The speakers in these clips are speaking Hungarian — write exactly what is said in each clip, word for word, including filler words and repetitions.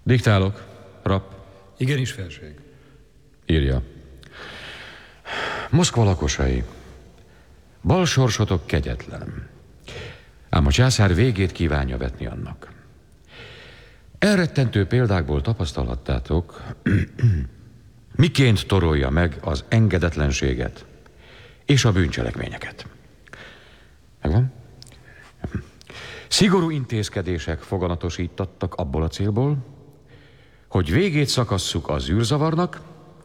Diktálok, rap. Igenis, felség. Írja. Moszkva lakosai, bal sorsotok kegyetlen, ám a császár végét kívánja vetni annak. Elrettentő példákból tapasztalhattátok, miként torolja meg az engedetlenséget és a bűncselekményeket. Megvan? Szigorú intézkedések foganatosítattak abból a célból, hogy végét szakasszuk az űrzavarnak,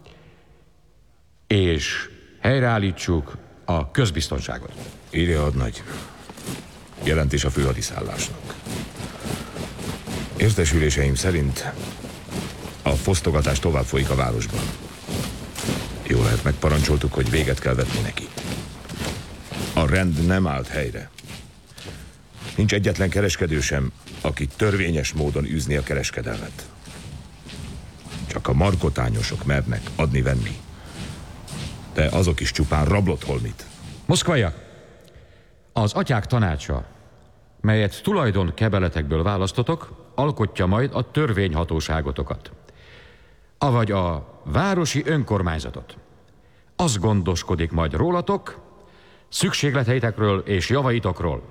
és helyreállítsuk a közbiztonságot. Írja hadnagy. Jelentés a főhadiszállásnak. Értesüléseim szerint a fosztogatás tovább folyik a városban. Jó lehet, megparancsoltuk, hogy véget kell vetni neki. A rend nem állt helyre. Nincs egyetlen kereskedő sem, aki törvényes módon űzni a kereskedelmet. Csak a markotányosok mernek adni-venni. De azok is csupán rablott holmit. Moszkvaiak, az atyák tanácsa, melyet tulajdon kebeletekből választotok, alkotja majd a törvényhatóságotokat, avagy a városi önkormányzatot. Az gondoskodik majd rólatok, szükségleteitekről és javaitokról.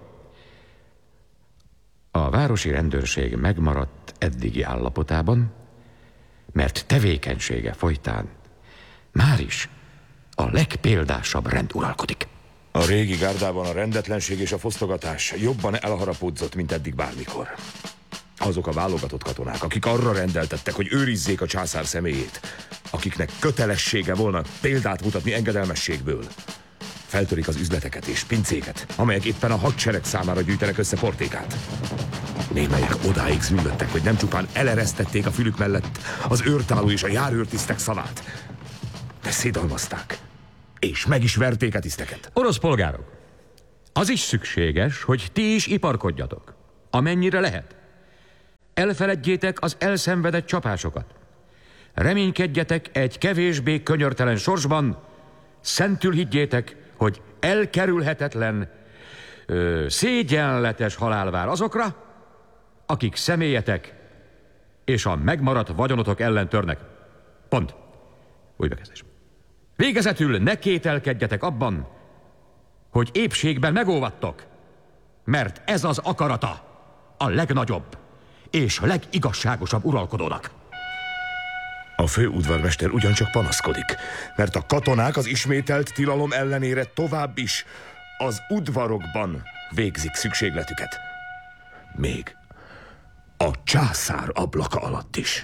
A városi rendőrség megmaradt eddigi állapotában, mert tevékenysége folytán máris a legpéldásabb rend uralkodik. A régi gárdában a rendetlenség és a fosztogatás jobban elharapódzott, mint eddig bármikor. Azok a válogatott katonák, akik arra rendeltettek, hogy őrizzék a császár személyét, akiknek kötelessége volna példát mutatni engedelmességből, feltörik az üzleteket és pincéket, amelyek éppen a hadsereg számára gyűjtenek össze portékát. Némelyek odáig züllöttek, hogy nem csupán eleresztették a fülük mellett az őrtálló és a járőrtisztek szavát, de szédalmazták, és meg is verték a tiszteket. Orosz polgárok, az is szükséges, hogy ti is iparkodjatok, amennyire lehet. Elfeledjétek az elszenvedett csapásokat. Reménykedjetek egy kevésbé könyörtelen sorsban, szentül higgyétek, hogy elkerülhetetlen, ö, szégyenletes halál vár azokra, akik személyetek és a megmaradt vagyonotok ellen törnek. Pont. Új bekezdés. Végezetül ne kételkedjetek abban, hogy épségben megóvattok, mert ez az akarata a legnagyobb és legigazságosabb uralkodónak. A főudvarmester ugyancsak panaszkodik, mert a katonák az ismételt tilalom ellenére tovább is az udvarokban végzik szükségletüket. Még a császár ablaka alatt is.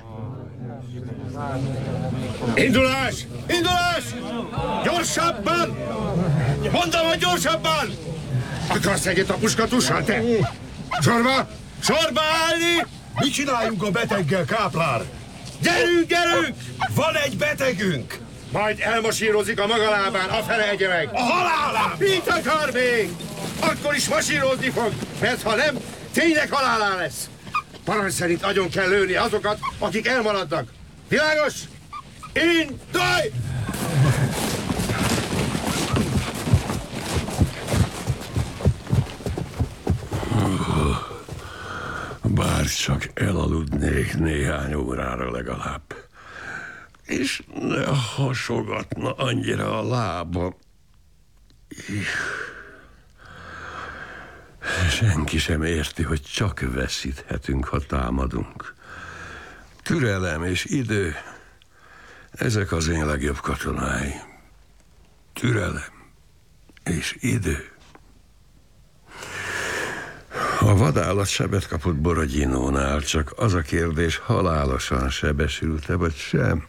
Indulás! Indulás! Gyorsabban! Mondom, hogy gyorsabban! Akarsz egyet a puskatussal, te? Sorba! Sorba állni! Mit csináljunk a beteggel, káplár? Gyerünk, gyerünk! Van egy betegünk! Majd elmasírozik a maga lábán, afele egye meg! A halálán! Mit akar még? Akkor is masírozni fog, mert ha nem, tényleg halálá lesz. Parancs szerint agyon kell lőni azokat, akik elmaradnak. Világos? Indulj! Bár csak elaludnék néhány órára legalább. És ne hasogatna annyira a lábam. Senki sem érti, hogy csak veszíthetünk, ha támadunk. Türelem és idő, ezek az én legjobb katonái. Türelem és idő. A vadállat sebet kapott Borodinónál, csak az a kérdés, halálosan sebesült-e, vagy sem.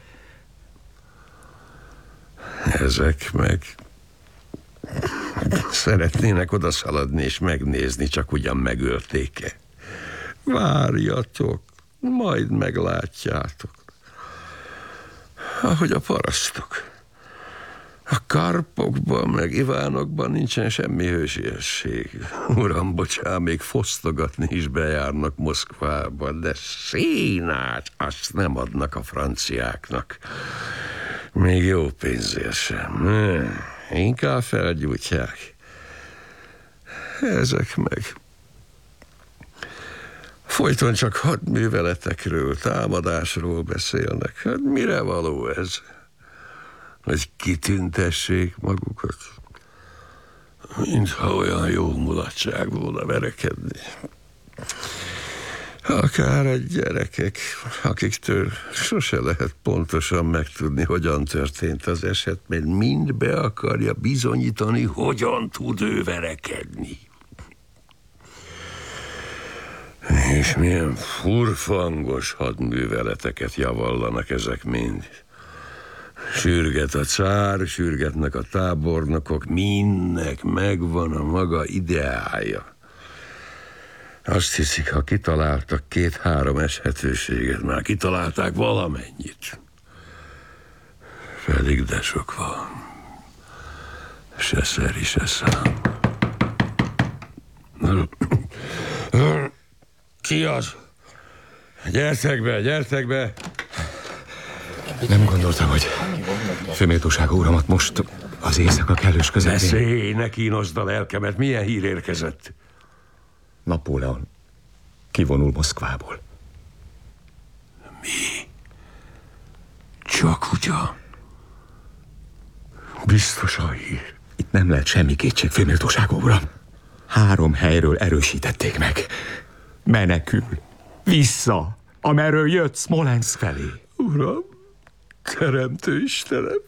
Ezek meg szeretnének odaszaladni és megnézni, csak ugyan megölték-e. Várjatok, majd meglátjátok. Ahogy a parasztok. A Karpokban, meg Ivánokban nincsen semmi hősiesség. Uram, bocsán, még fosztogatni is bejárnak Moszkvába, de színát azt nem adnak a franciáknak. Még jó pénzért sem. Inkább felgyújtják. Ezek meg Folyton csak hadműveletekről, támadásról beszélnek. Hát mire való ez? Hogy kitüntessék magukat? Mintha olyan jó mulatság volna verekedni. Akár a gyerekek, akiktől sose lehet pontosan megtudni, hogyan történt az esemény, mind be akarja bizonyítani, hogyan tud ő verekedni. És milyen furfangos hadműveleteket javallanak ezek mind. Sürget a cár, sürgetnek a tábornokok, mindnek megvan a maga ideája. Azt hiszik, ha kitaláltak két-három eshetőséget, már kitalálták valamennyit. Pedig de sok van. Se szeri, se szám. Ki az? Gyertek be, gyertek be! Nem gondoltam, hogy főméltóság uramat most az éjszaka kellős közepén... Beszélj, ne kínosd a lelkemet. Milyen hír érkezett? Napóleon kivonul Moszkvából. Mi? Csak ugyan? Biztos a hír. Itt nem lehet semmi kétség, főméltóság uram. Három helyről erősítették meg. Menekül. Vissza, amerről jött Smolensk felé. Uram, teremtő Istenem,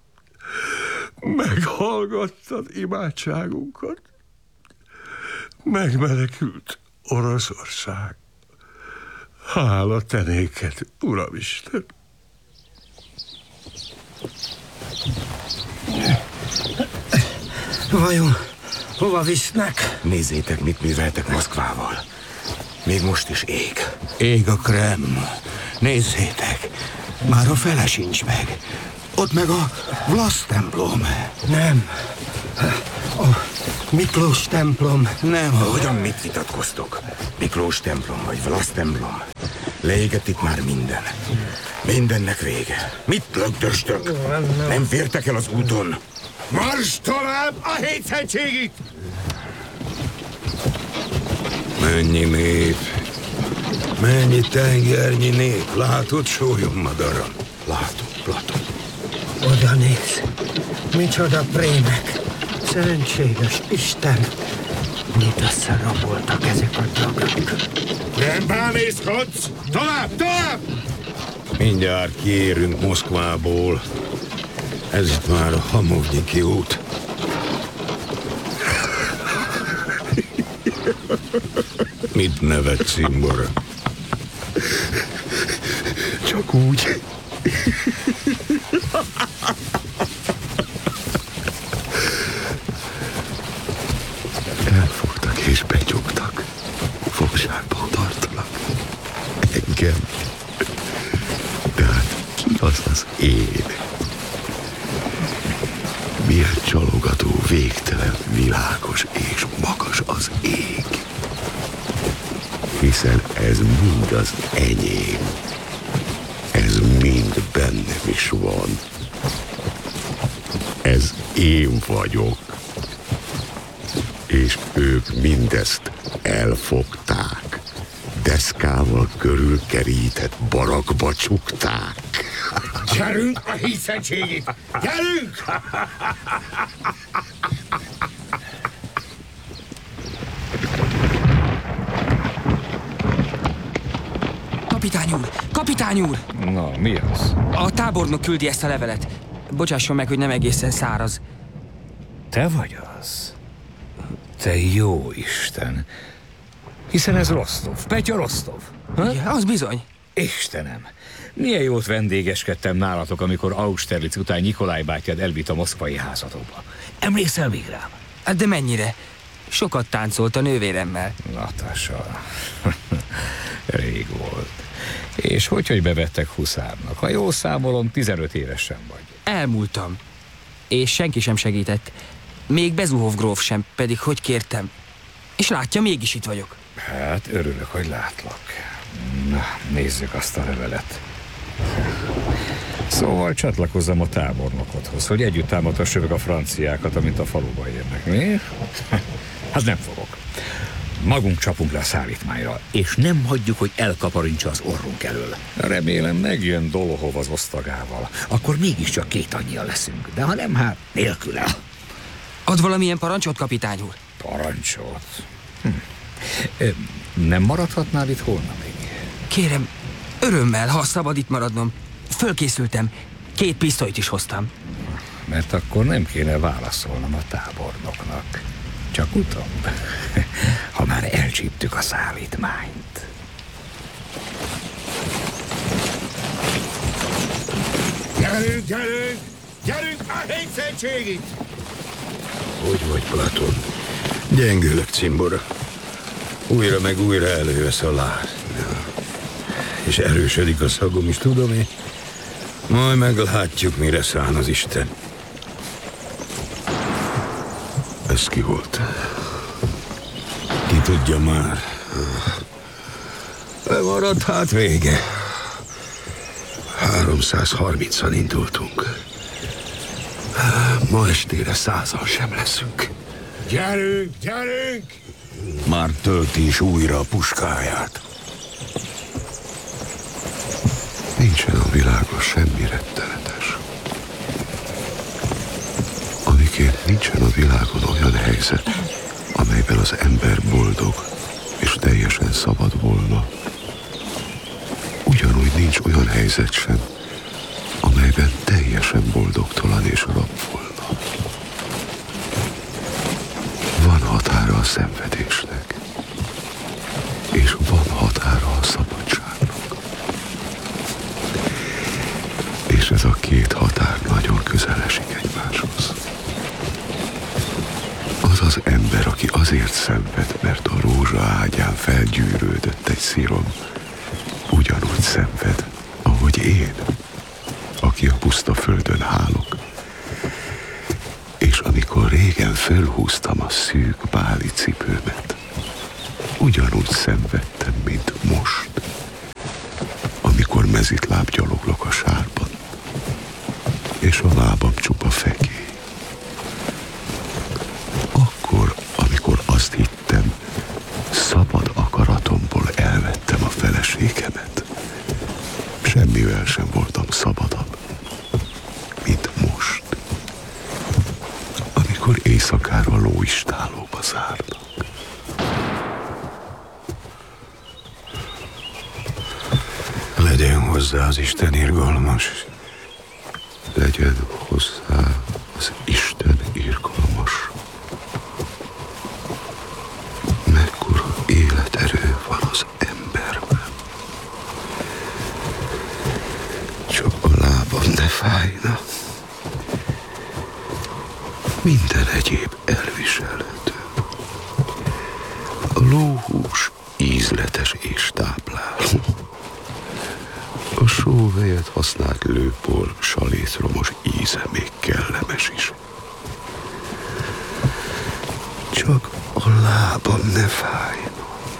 meghallgattad imádságunkat. Megmenekült Oroszország. Hála te néked, Uramisten. Vajon hova visznek? Nézzétek, mit műveltek Moszkvával. Még most is ég. Ég a Kreml. Nézzétek, már a fele sincs meg. Ott meg a Vlasz templom. Nem. A Miklós templom. Nem, Hogyan mit vitatkoztok? Miklós templom vagy Vlasz templom? Leégett itt már minden. Mindennek vége. Mit lögdöstök? Nem fértek el az úton? Mars tovább a hétszentségig! Mennyi nép, mennyi tengernyi nép. Látod, sólyom madaram? Látom, látom. Oda néz. Micsoda prémek. Szentséges Isten. Mit összeraboltak ezek a dagrak? Nem bámészkodsz! Tovább, tovább! Mindjárt kiérünk Moszkvából. Ez itt már a Hamovnyiki út. Mit nevetsz, Cimbora? Csak úgy. Elfogtak és becsuktak. Fogságban tartanak. Engem. De hát ki az az én? Milyen csalogató, végtelen, világos és magas az ég. Hiszen ez mind az enyém. Ez mind bennem is van. Ez én vagyok. És ők mindezt elfogták. Deszkával körülkerített barakba csukták. Gyerünk a hídszentségig! Gyerünk! Kapitány úr! Kapitány úr! Na, mi az? A tábornok küldi ezt a levelet. Bocsásson meg, hogy nem egészen száraz. Te vagy az? Te jó Isten! Hiszen ez Rostov, Petya Rostov. Ha? Ja, az bizony. Istenem! Milyen jót vendégeskedtem nálatok, amikor Austerlitz után Nyikolaj bátyád elvitt a moszkvai házadóba. Emlékszel még rám? Hát de mennyire? Sokat táncolt a nővéremmel. Natasa. Rég volt. És hogy, hogy bevettek huszárnak? Ha jól számolom, tizenöt évesen vagy. Elmúltam. És senki sem segített. Még Bezuhov gróf sem, pedig hogy kértem. És látja, mégis itt vagyok. Hát, örülök, hogy látlak. Na, nézzük azt a levelet. Szóval csatlakozzam a tábornokodhoz, hogy együtt támadhassuk a franciákat, amint a faluba érnek, mi? Hát nem fogok. magunk csapunk le a szállítmányra, és nem hagyjuk, hogy elkaparintsa az orrunk elől. Remélem megjön Dolohov az osztagával. Akkor mégiscsak két annyian leszünk. De ha nem, hát nélküle. Ad valamilyen parancsot, kapitány úr? Parancsot? Hm. Ö, nem maradhatnál itt holnapig? Kérem, örömmel, ha szabad itt maradnom. Fölkészültem. Két pisztolyt is hoztam. Mert akkor nem kéne válaszolnom a tábornoknak. Csak utóbb, ha már elcsíptük a szállítmányt. Gyerünk, gyerünk! Gyerünk már hegyszentségig! Hogy vagy, Platon? Gyengülök, cimbora. Újra meg újra elővesz a láz. És erősödik a szagom is, tudom én. Majd meglátjuk, mire szán az Isten. Ez ki volt? Ki tudja már? Lemaradt, hát vége. háromszázharmincan indultunk. Ma estére százal sem leszünk. Gyerünk, gyerünk! Már tölti is újra a puskáját. Nincsen a világon semmi rettenetes. Amiként nincsen a világon olyan helyzet, amelyben az ember boldog és teljesen szabad volna. Ugyanúgy nincs olyan helyzet sem, amelyben teljesen boldogtalan és rab volna. Van határa a szenvedésnek, és van határa a szabadságnak. És ez a két határ nagyon közel esik egymáshoz. Az az ember, aki azért szenved, mert a rózsa ágyán felgyűrődött egy szirom, ugyanúgy szenved, ahogy én, aki a puszta földön hálok. És amikor régen fölhúztam a szűk báli cipőmet, ugyanúgy szenvedtem, mint most, amikor mezitláb gyaloglok a sárban, és a lábam csupa fekély. Akkor, amikor azt hittem, szabad akaratomból elvettem a feleségemet, semmivel sem voltam szabadabb, mint most, amikor éjszakára lóistálóba zárnak. Legyen hozzá az Isten irgalmas. Legyen hozzá az Isten irgalmas. Mekkora életerő van az emberben. Csak a lábam ne fájna. Minden egyéb elviselhető. A lóhús ízletes és tápláló. A só helyett használt lőpor salétromos íze még kellemes is. Csak a lábam ne fájna.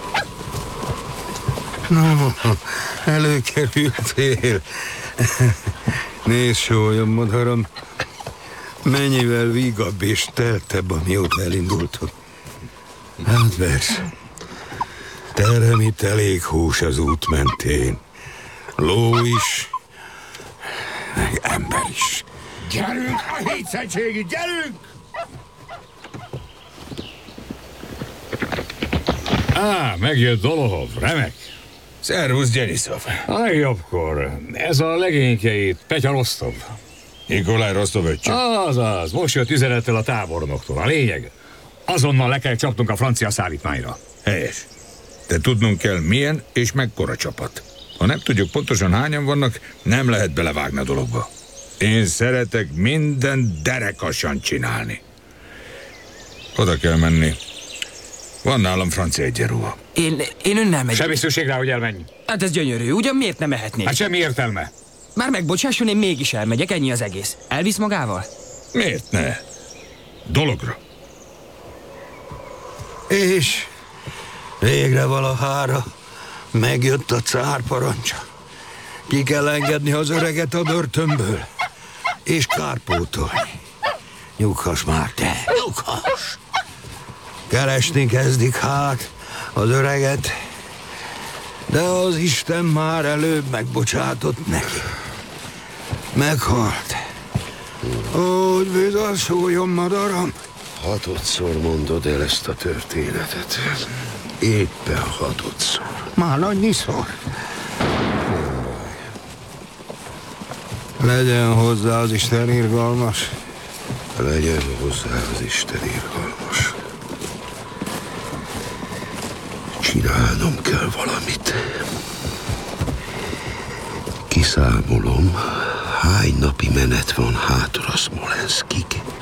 No, előkerültél. Nézd, sólyom, madaram. Mennyivel vígabb és teltebb, amióta elindultok. Hát persze. Terem itt elég hús az út mentén. Ló is, meg ember is. Gyerünk a hegyszentségig, gyerünk! Á, megjött Dolohov, remek. Szervusz, Gyeniszov. A legjobbkor. Ez a legénykeit, Petya Rostov. Nikolaj Rostov öccse. Azaz, most jött üzenettel a tábornoktól. A lényeg, azonnal le kell csapnunk a francia szállítmányra. Helyes. De tudnunk kell, milyen és mekkora csapat. Ha nem tudjuk pontosan hányan vannak, nem lehet belevágni a dologba. Én szeretek minden derekasan csinálni. Oda kell menni. Van nálam francia egyenruha. Én, én önnel megyek. Semmi szükség rá, hogy elmenj. Hát ez gyönyörű, ugyan miért nem mehetnék? Hát semmi értelme. Már megbocsásson, én mégis elmegyek, ennyi az egész. Elvisz magával? Miért ne? Dologra. És végre valahára megjött a cár parancsa. Ki kell engedni az öreget a börtönből, és kárpótolni. Nyughass már, te, nyughass! Keresni kezdik hát az öreget, de az Isten már előbb megbocsátott neki. Meghalt. Hogy bizonyuljon, madaram. Hatodszor mondod el ezt a történetet. Éppen hatodszor. Már annyiszor. Legyen hozzá az Isten irgalmas. Legyen hozzá az Isten irgalmas. Csinálnom kell valamit. Kiszámolom, hány napi menet van hátra Smolenskig.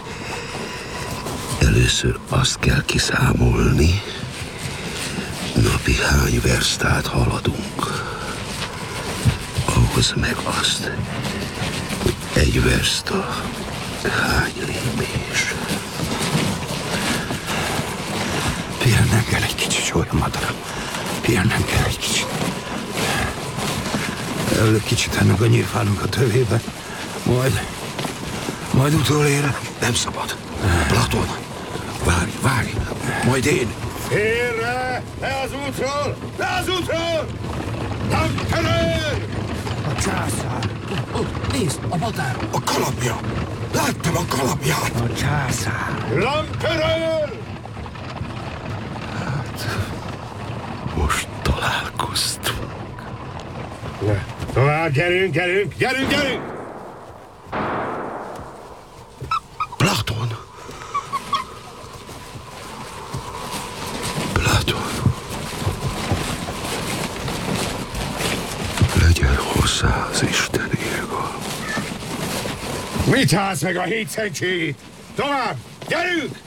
Először azt kell kiszámolni, napi hány versztát haladunk. Ahhoz meg azt, hogy egy verszta hány lépés. Pihennem kell egy kicsit, Sólyom, madaram. Pihennem kell egy kicsit. Előbb kicsit ennek a nyírfának a tövében. Majd, majd utolérek. Nem szabad. Platon, várj, várj, majd én. Félre! Le az útról! Le az útról! Tankörör! A császár! Nézd, a madár! A kalapja! Láttam a kalapját! A császár! Lankörör! Most találkoztunk. Tovább, gyerünk, gyerünk, gyerünk, gyerünk! Platon! Platon! Legyen hozzá az Isten irgalmas. Mit állsz meg a hét szentségét? Tovább, gyerünk!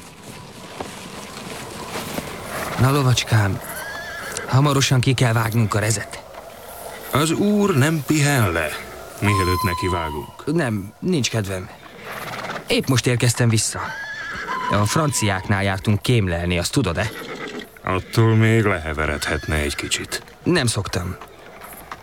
Na, lovacskám, hamarosan ki kell vágnunk a rezet. Az úr nem pihen le, mielőtt nekivágunk. Nem, nincs kedvem. Épp most érkeztem vissza. A franciáknál jártunk kémlelni, azt tudod-e? Attól még leheveredhetne egy kicsit. Nem szoktam.